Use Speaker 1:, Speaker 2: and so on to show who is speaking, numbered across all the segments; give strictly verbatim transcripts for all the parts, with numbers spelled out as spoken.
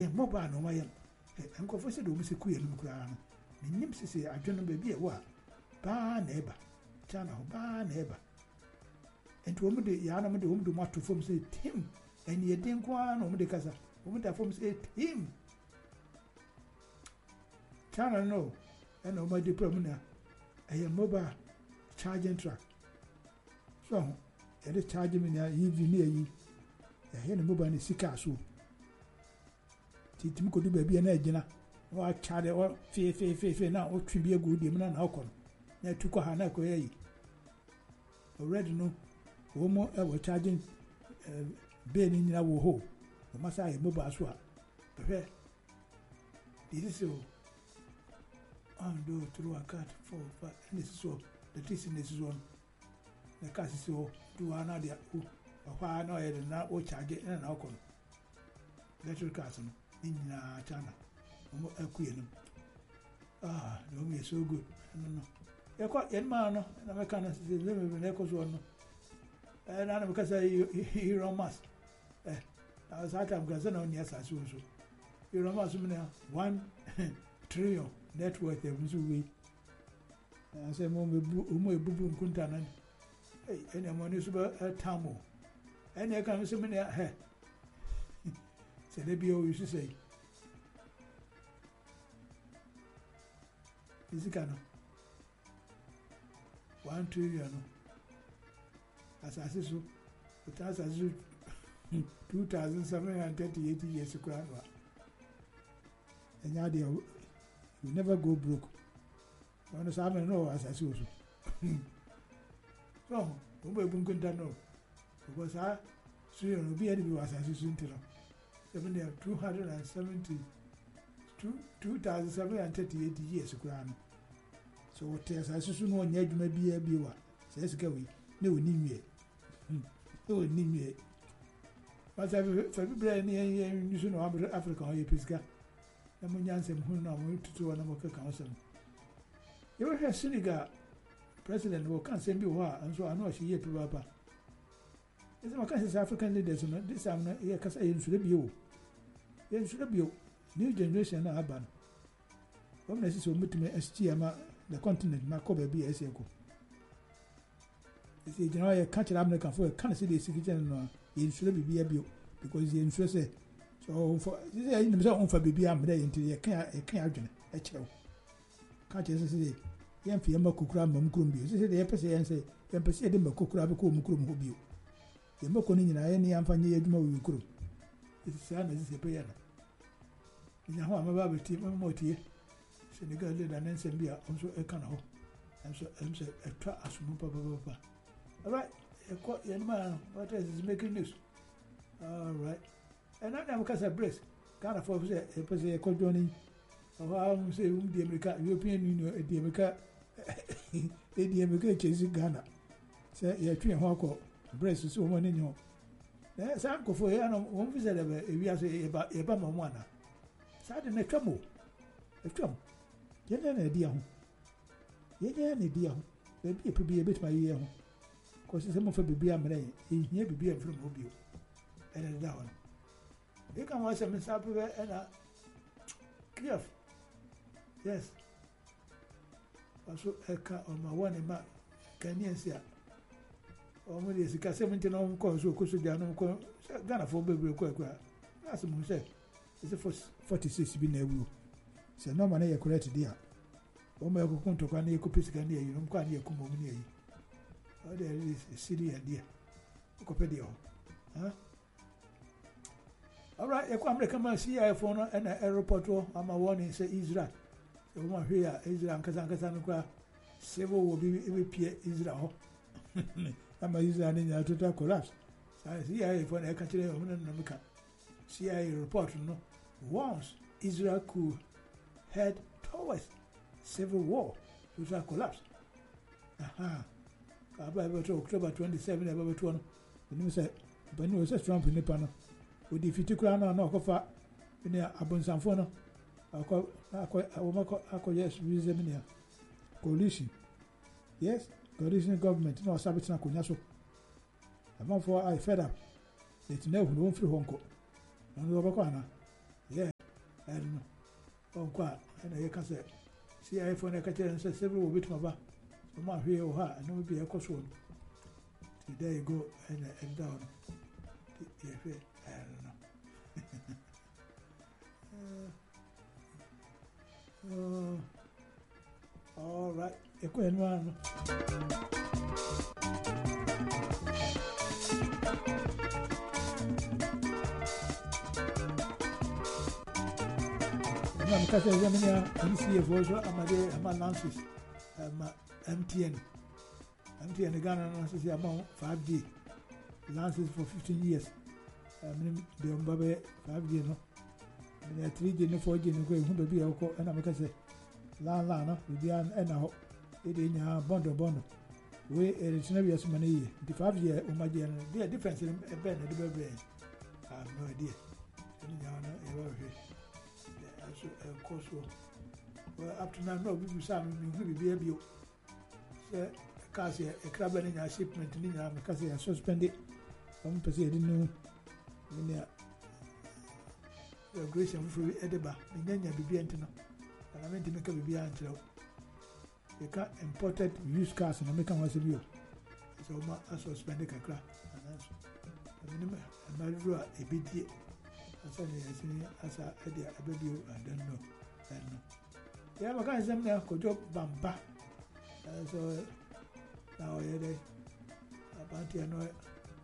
Speaker 1: mobile no why and go for said almost a queer crown. The nymphs say, I don't know, baby, what? Ba neighbor, China, ba neighbor. And to woman the Yanam the woman do what to form say, Tim, and ye didn't go on, woman the casa, woman that forms say, Tim. China, no, and no, my diploma, a mobile charging truck. So, it is charging me near ye. A hen mobile in the Sikasu. Tim could do baby and Edina. Or charge or fear, fear, fear, fear now, or to be a good demon and alcohol. Now took a hanako, eh? Already no, woman ever charging Ben in our hole. The Masai mobile swap. Prepare. This is so. Undo through a cat for and this is so. The tis in this one. The cat is so. Do another who, a while no head and now, or charge it and alcohol. Let your cousin. In China, a queen. Ah, the woman is so good. I don't know. You're quite young man, and I'm a kind of living in Echoes one. And I because I hear on mass. Eh, I was at time because I know, yes, I saw so. You're a mass one trillion net worth of Missouri. I say, Mummy, Umu, Bubu, Kuntanan. Hey, and I'm on this about a tamu. And there comes so many at her. Said they be always to say, is it kind of one trillion? As I say so, but as I do two thousand seven hundred thirty eight years ago, and now you never go broke. You understand? I know as I say so. So, we won't go down because I see you will be able to as I say so. Seven there two hundred and seventy two two thousand seven hundred thirty eight years ago. So what tells us soon one edge may be a viewer. Says go we no need me. No need me. But every near you soon Africa or Pisca. The Munyansem who now moved to an American council. You ever heard Senegal president who can't send you her, and so I know she yet to Papa. It's my cousin's African leaders, and this I'm not here because I should be you. Then should be you. New generation urban. One necessary meet me as the continent, my cover be as echo. You see, you know, I catch an American for a can't see the citizen in should be a bill because the interest. So for this is himself for baby, I'm there until you can't a can't a child. Can't you say, young Fiamma Kukram Mumkrumbi? This is the episode and say, and perceive them a Kukrabu Mukrum who be. The Mokonin in any Amphany Edmo Kuru. It's sad as a prayer. In a home about team of Motier, Senegal did an answer be also a canal. And so I'm so a trap as Papa. All right, a quite young man, what else is making news? All right. And I never cast a breast. Can't afford a person called Johnny. Or I will say, the America, European Union, the America, the America chasing Ghana. Say, you're three and one breast is one in your. There's uncle for one visit if you have a bum on one. Suddenly a trouble. A trouble. You have an idea. You have an idea. Maybe it could be a bit my ear. Because some of the baby I'm laying, he never be a from Mobile. And a down. You can watch some supper and a cliff. Yes. Also, a car on my one in my canyon here. Only is a seventeen on course who could down on Ghana for baby quick. That's the most said. It's a forty six been a woo. So no money correct dear. O me ko konto kwa ne ko pisika ne yi no kwa ne ko mo ne yi. O there is a city idea. Ko pe dio. Huh? All right, e ko America man C I A phone and a airport o ama warning say Israel. So we want here Israel kasa kasa no kwa civil will be we pie Israel. Ama Israel in a total collapse. So C I A phone e ka tire o no no ka. C I A report no once Israel could head towards civil war, total collapse. Aha. About October twenty-seventh, about one. When you say, when you say Trump in the panel, with the fifty crown or no coffee in the Abonsanfono, I call, I call, I call, yes, coalition. Yes, coalition government, no Sabitan Kunyaso. I'm for I fed up. It's never known through Hong Kong. And Robacana. Yeah, and on qua, and I can say, see, I phone a catcher and say several bit of a so my here or her, and it will be a cost one. There you go, and and down. I don't know. uh, all right, a queen one. I'm catching them here, and see if also I'm a day, I'm a Lances, M T N. M T N Ghana Lances among five G. Lances for fifteen years. I mean, the Umbabe five G, no. And three G, no four G, no going to be a co, and I'm going to say, La Lana, we be an and out. It in a bond of bond. We it's never as many. The five year, Umaji, there are difference in a bed at the brain. I have no idea. Of course, well, up to now, no, we will be able to say, because a crab in our shipment in India, because they are suspended. One person didn't know when they are grace and free Edeba, and then you'll be antenna. And I meant to make a baby until they can't imported used cars and American was a view. So I suspended a crab. And I drew a bit. As I as I idea a baby, I don't know. I don't know. Yeah, my guys, I'm there, Kojo Bamba. So now, yeah, about you know,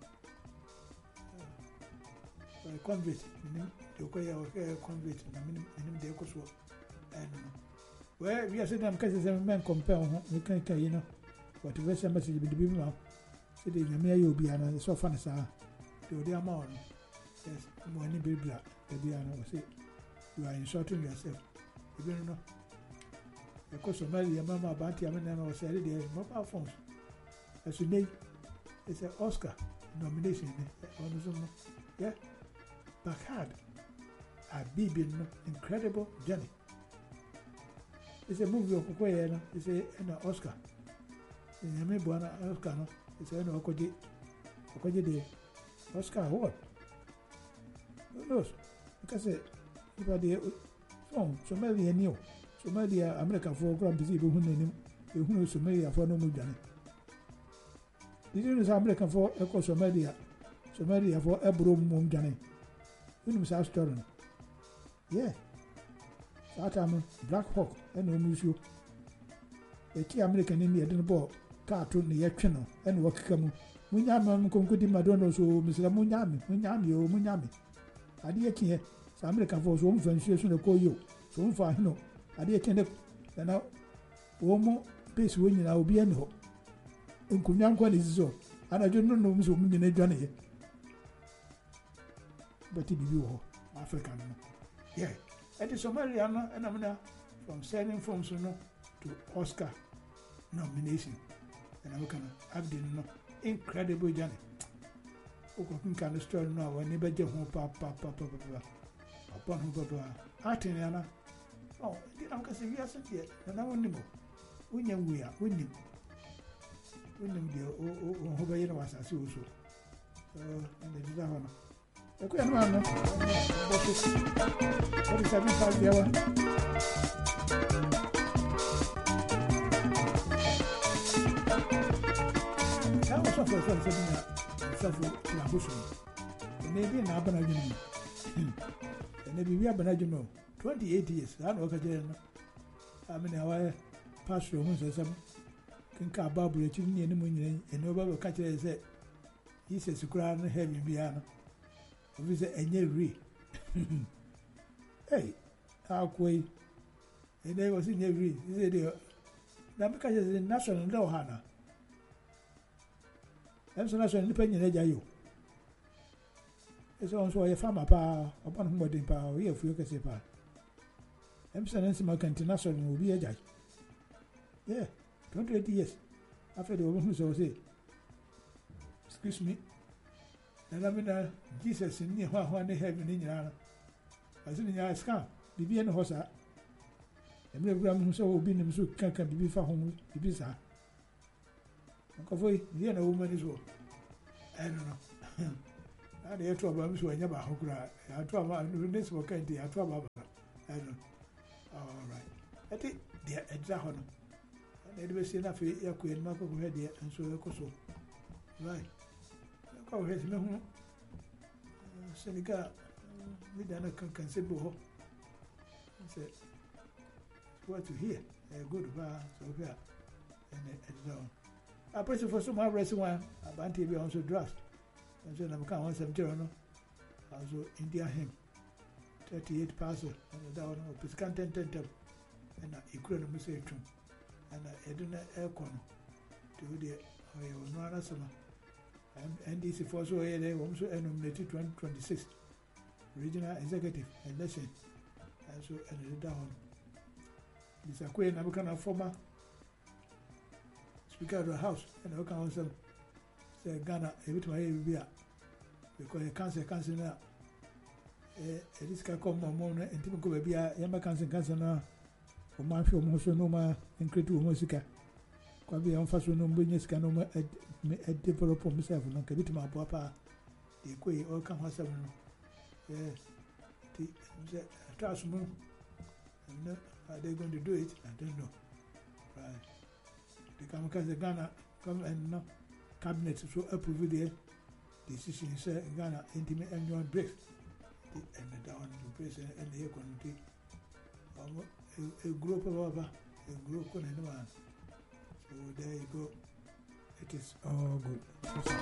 Speaker 1: a convict, the Okoya convict, and I mean, the Okoswo. And well, we are saying, I'm catching some men compare, we can't, you know, whatever some message will be now. Sitting in the you'll be an so fun as I do the amount. Yes, money be black, the Diana will say, you are insulting yourself. You don't know. Of course, Somalia, Mamma Banti, I mean, I was saying, there is mobile phones. As you know, it's an Oscar nomination. Yeah, Bacard, a baby, incredible journey. It's a movie of Kokoya, it's an Oscar. In Yamibuana Oscar, it's an Okoji, Okoji, Oscar award. Who knows? Because if I did phone, Somalia knew. Somalia, American for Grand Pacific, who knew Somalia for no Mujani. Did you know American for Echo Somalia? Somalia for Ebro Mumjani. You know South Jordan. Yeah. That time, Black Hawk, and no museum. A key American in the Edinburgh ball, cartoon the channel, and work come. Munyam concluding Madonna, so Mister Munyami, Munyami, or Munyami. I dear king, some American for some translation of call you, so far, no. I dear king, and now, one more pace winning, I will be any hope. In Kunyan is so, and I don't know Miss Woman in Johnny. But it be African. Yeah, and it's Somaliana and Amina from selling from Sono to Oscar nomination. And I'm going to have the incredible journey. Who can the story now when you bet your home, papa, papa, papa, upon whom papa, Artiniana. Oh, I'm going to say yes, yet, and I won't know. We know we are winning. Winning the Hobayana was as usual. So, and the desire. I couldn't run. What is having five the hour? That was suffer for the suffer in a bush. And maybe an Abanajum. And maybe we are Banajum. Twenty-eight years. I know Kajan. I mean, our pastor who says some can car bubble a chimney and the moon and nobody will catch it. Said, he says, crown heavy piano. Visit a new re. Hey, how quay. And they was in every. He said, now because it's a national law, Hannah. I'm so national independent. You. It's also a farmer power upon whom wedding power. Here, if you can say, pa. I'm saying, international will be a judge. Yeah, twenty-eight years after the woman who say, excuse me. And I mean, Jesus in near one they have in India. As in your scam, be be an hosa. And the Ram who be in the can be for home, be bizarre. Uncle Voy, the other woman is well. I don't know. and the two of them so I never hook. I told my this will can't I told my I don't. All right. I think the exact one. And it was enough. You could not go ahead and so you so. Right. Go ahead. No. Senegal. We don't consider. I said, what to hear? A good bar, so here. And it's on. I press for some more rest one. I want to be also dressed. And so I'm coming on some journal. Also, India him. thirty-eight parcel. And down of Piscan ten ten. And I couldn't miss it. And I don't know aircon to the Oyana summer. And N D C for so a day, also nominated twenty twenty-six. Regional executive election. And so, and down. Mister Queen, I'm kind of former Speaker of the House, and I can also say Ghana, a bit my area because a cancer cancer now. A risk can come on moment and people go be a yama cancer cancer now. For my film, also no more incredible musica. Quite be on fast no business can no more develop myself, no can be my papa. The quay all come has seven. Yeah, the trust moon. Are they going to do it? I don't know. Right. The Kamikaze Ghana come and no cabinet so approve the decision. Say Ghana intimate and one break. And the down the press and the economy. A group of a group on anyone. So there you go. It is all good.